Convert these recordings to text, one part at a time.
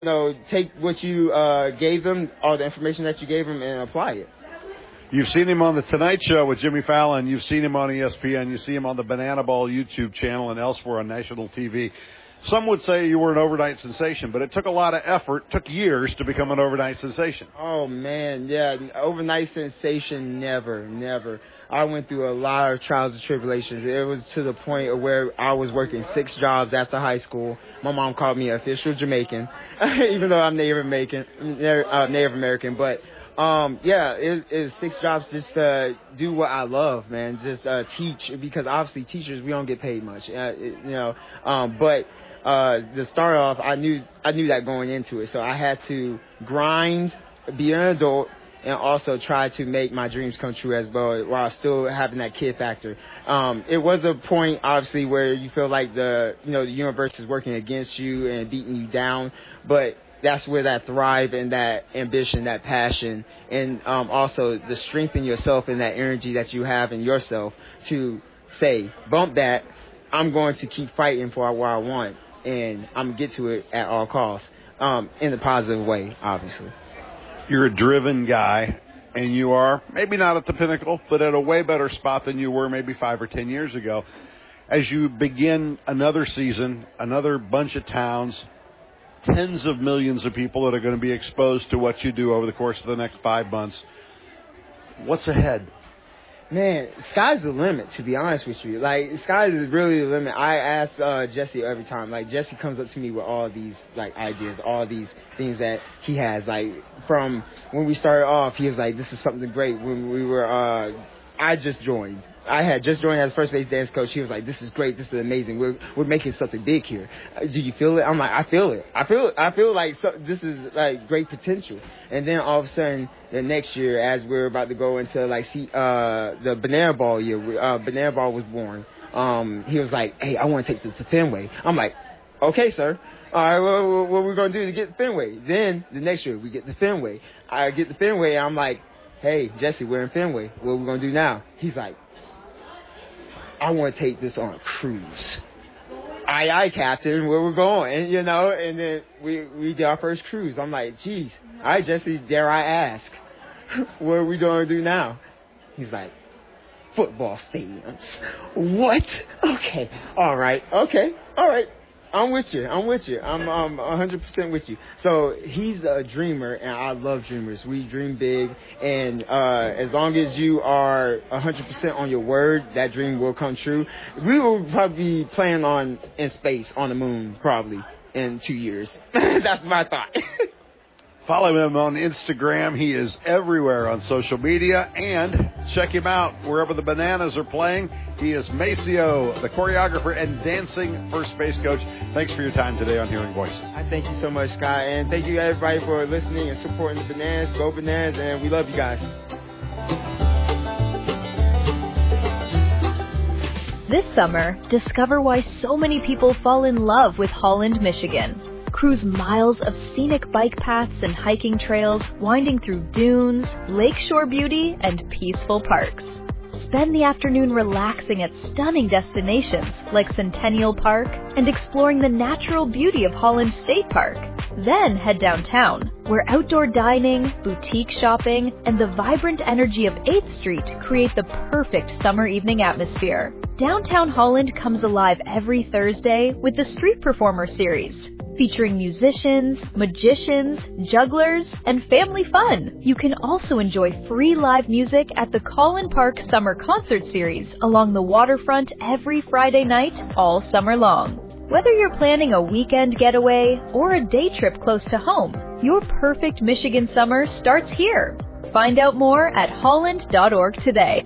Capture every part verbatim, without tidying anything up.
You know, take what you uh, gave them, all the information that you gave them, and apply it. You've seen him on The Tonight Show with Jimmy Fallon. You've seen him on E S P N. You see him on the Banana Ball YouTube channel and elsewhere on national T V. Some would say you were an overnight sensation, but it took a lot of effort, took years to become an overnight sensation. Oh, man, yeah, overnight sensation, never, never. I went through a lot of trials and tribulations. It was to the point of where I was working six jobs after high school. My mom called me official Jamaican, even though I'm Native American, uh, Native American. But, um, yeah, it, it was six jobs just to do what I love, man, just uh, teach, because obviously teachers, we don't get paid much, uh, it, you know, um, but uh, to start off, I knew I knew that going into it. So I had to grind, be an adult, and also try to make my dreams come true as well while still having that kid factor. Um, it was a point, obviously, where you feel like the, you know, the universe is working against you and beating you down, but that's where that thrive and that ambition, that passion, and um, also the strength in yourself and that energy that you have in yourself to say, bump that, I'm going to keep fighting for what I want, and I'm going to get to it at all costs, um, in a positive way, obviously. You're a driven guy, and you are maybe not at the pinnacle, but at a way better spot than you were maybe five or ten years ago. As you begin another season, another bunch of towns, tens of millions of people that are going to be exposed to what you do over the course of the next five months, what's ahead? Man, sky's the limit, to be honest with you. Like, sky's really the limit. I ask uh, Jesse every time. Like, Jesse comes up to me with all these, like, ideas, all these things that he has. Like, from when we started off, he was like, this is something great. When we were, uh, I just joined. I had just joined as first base dance coach. He was like, this is great. This is amazing. We're we're making something big here. Uh, do you feel it? I'm like, I feel it. I feel it. I feel like so, this is like great potential. And then all of a sudden, the next year, as we're about to go into like see, uh, the Banana Ball year, uh, Banana Ball was born. Um, he was like, hey, I want to take this to Fenway. I'm like, okay, sir. All right, well, what are we going to do to get to Fenway? Then the next year, we get to Fenway. I get to Fenway. I'm like, hey, Jesse, we're in Fenway. What are we going to do now? He's like, I want to take this on a cruise. Aye, aye, Captain, where we're going, you know, and then we, we did our first cruise. I'm like, geez, all right, Jesse, dare I ask, what are we going to do now? He's like, football stadiums. What? Okay, all right, okay, all right. I'm with you. I'm with you. I'm um, one hundred percent with you. So he's a dreamer, and I love dreamers. We dream big, and uh, as long as you are one hundred percent on your word, that dream will come true. We will probably be playing on in space, on the moon, probably, in two years. That's my thought. Follow him on Instagram. He is everywhere on social media. And check him out wherever the Bananas are playing. He is Maceo, the choreographer and dancing first base coach. Thanks for your time today on Hearing Voices. I thank you so much, Scott. And thank you, everybody, for listening and supporting the Bananas. Go Bananas, and we love you guys. This summer, discover why so many people fall in love with Holland, Michigan. Cruise miles of scenic bike paths and hiking trails, winding through dunes, lakeshore beauty, and peaceful parks. Spend the afternoon relaxing at stunning destinations like Centennial Park and exploring the natural beauty of Holland State Park. Then head downtown, where outdoor dining, boutique shopping, and the vibrant energy of eighth Street create the perfect summer evening atmosphere. Downtown Holland comes alive every Thursday with the Street Performer Series, featuring musicians, magicians, jugglers, and family fun. You can also enjoy free live music at the Collin Park Summer Concert Series along the waterfront every Friday night all summer long. Whether you're planning a weekend getaway or a day trip close to home, your perfect Michigan summer starts here. Find out more at holland dot org today.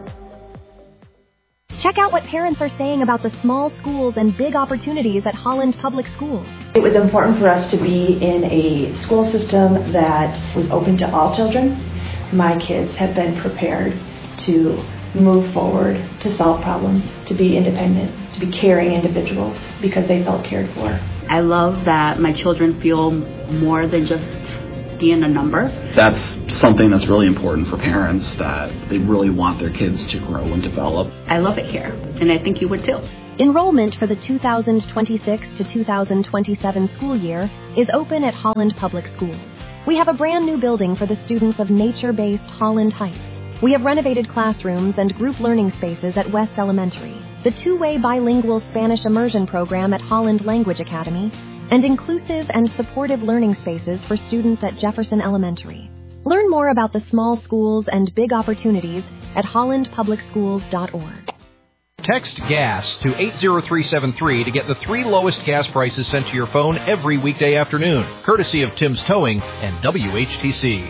Check out what parents are saying about the small schools and big opportunities at Holland Public Schools. It was important for us to be in a school system that was open to all children. My kids have been prepared to move forward, to solve problems, to be independent, to be caring individuals because they felt cared for. I love that my children feel more than just being a number. That's something that's really important for parents, that they really want their kids to grow and develop. I love it here, and I think you would too. Enrollment for the two thousand twenty-six to two thousand twenty-seven school year is open at Holland Public Schools. We have a brand new building for the students of nature-based Holland Heights. We have renovated classrooms and group learning spaces at West Elementary, the two-way bilingual Spanish immersion program at Holland Language Academy, and inclusive and supportive learning spaces for students at Jefferson Elementary. Learn more about the small schools and big opportunities at holland public schools dot org. Text GAS to eight zero three seven three to get the three lowest gas prices sent to your phone every weekday afternoon, courtesy of Tim's Towing and W H T C.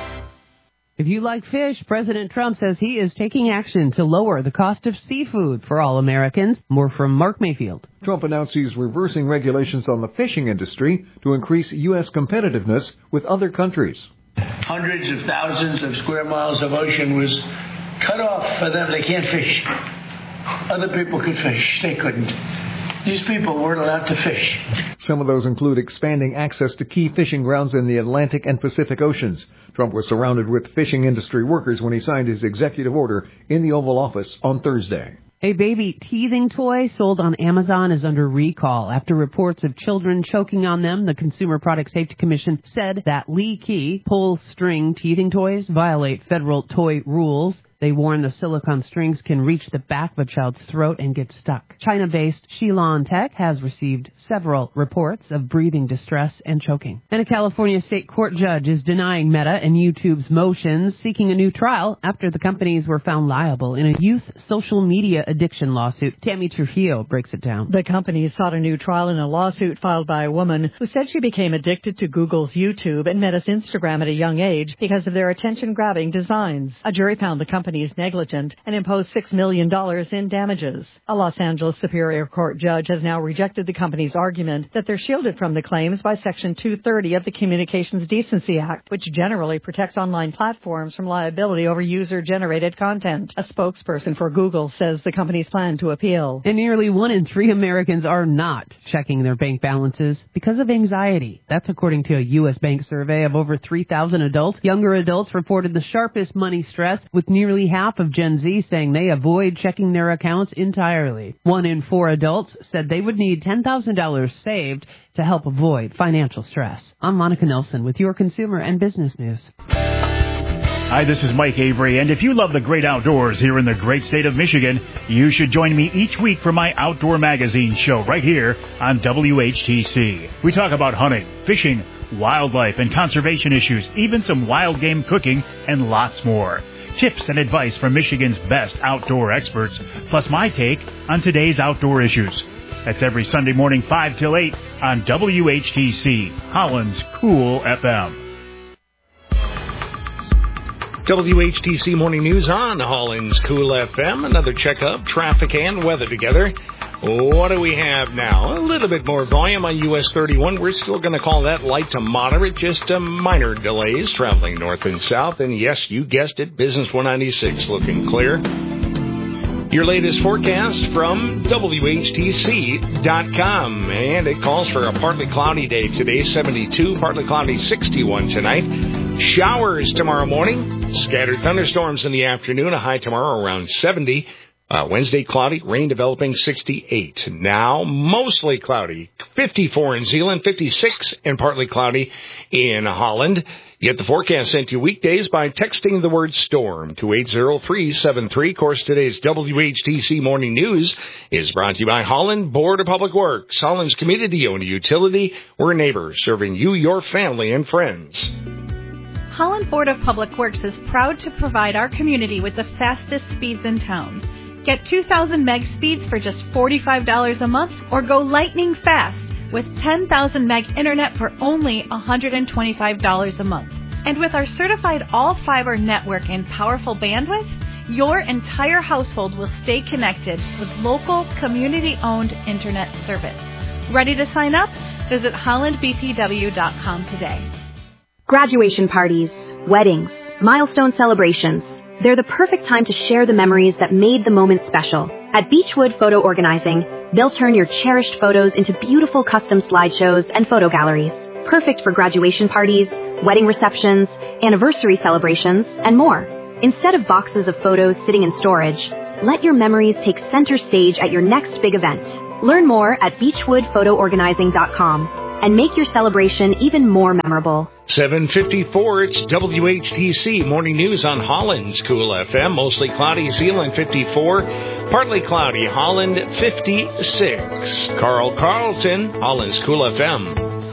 If you like fish, President Trump says he is taking action to lower the cost of seafood for all Americans. More from Mark Mayfield. Trump announced he's reversing regulations on the fishing industry to increase U S competitiveness with other countries. Hundreds of thousands of square miles of ocean was cut off for them. They can't fish. Other people could fish. They couldn't. These people weren't allowed to fish. Some of those include expanding access to key fishing grounds in the Atlantic and Pacific Oceans. Trump was surrounded with fishing industry workers when he signed his executive order in the Oval Office on Thursday. A baby teething toy sold on Amazon is under recall after reports of children choking on them. The Consumer Product Safety Commission said that Lee Key pull-string teething toys violate federal toy rules. They warn the silicone strings can reach the back of a child's throat and get stuck. China-based Shilon Tech has received several reports of breathing distress and choking. And a California state court judge is denying Meta and YouTube's motions, seeking a new trial after the companies were found liable in a youth social media addiction lawsuit. Tammy Trujillo breaks it down. The companies sought a new trial in a lawsuit filed by a woman who said she became addicted to Google's YouTube and Meta's Instagram at a young age because of their attention-grabbing designs. A jury found the company is negligent and imposed six million dollars in damages. A Los Angeles Superior Court judge has now rejected the company's argument that they're shielded from the claims by Section two thirty of the Communications Decency Act, which generally protects online platforms from liability over user-generated content. A spokesperson for Google says the company's plan to appeal. And nearly one in three Americans are not checking their bank balances because of anxiety. That's according to a U S bank survey of over three thousand adults. Younger adults reported the sharpest money stress, with nearly half of Gen Z saying they avoid checking their accounts entirely. One in four adults said they would need ten thousand dollars saved to help avoid financial stress. I'm Monica Nelson with your consumer and business news. Hi, this is Mike Avery, and if you love the great outdoors here in the great state of Michigan, you should join me each week for my Outdoor Magazine show right here on W H T C. We talk about hunting, fishing, wildlife, and conservation issues, even some wild game cooking, and lots more. Tips and advice from Michigan's best outdoor experts, plus my take on today's outdoor issues. That's every Sunday morning, five till eight on W H T C, Holland's Cool F M. W H T C Morning News on Holland's Cool F M. Another checkup, traffic and weather together. What do we have now? A little bit more volume on U S thirty-one. We're still going to call that light to moderate, just a minor delays traveling north and south. And yes, you guessed it, Business one ninety-six looking clear. Your latest forecast from W H T C dot com. And it calls for a partly cloudy day today, seventy-two, partly cloudy, sixty-one tonight. Showers tomorrow morning, scattered thunderstorms in the afternoon, a high tomorrow around seventy. Uh, Wednesday, cloudy, rain developing, sixty-eight. Now, mostly cloudy, fifty-four in Zeeland, fifty-six and partly cloudy in Holland. Get the forecast sent to you weekdays by texting the word storm to eight zero three seven three. Of course, today's W H T C Morning News is brought to you by Holland Board of Public Works. Holland's community-owned utility. We're neighbors serving you, your family, and friends. Holland Board of Public Works is proud to provide our community with the fastest speeds in town. Get two thousand meg speeds for just forty-five dollars a month, or go lightning fast with ten thousand meg internet for only one hundred twenty-five dollars a month. And with our certified all-fiber network and powerful bandwidth, your entire household will stay connected with local, community-owned internet service. Ready to sign up? Visit holland b p w dot com today. Graduation parties, weddings, milestone celebrations. They're the perfect time to share the memories that made the moment special. At Beechwood Photo Organizing, they'll turn your cherished photos into beautiful custom slideshows and photo galleries. Perfect for graduation parties, wedding receptions, anniversary celebrations, and more. Instead of boxes of photos sitting in storage, Let your memories take center stage at your next big event. Learn more at beechwood photo organizing dot com and make your celebration even more memorable. seven fifty-four, it's W H T C Morning News on Holland's Cool F M. Mostly cloudy, Zeeland fifty-four. Partly cloudy, Holland fifty-six. Carl Carlton, Holland's Cool F M.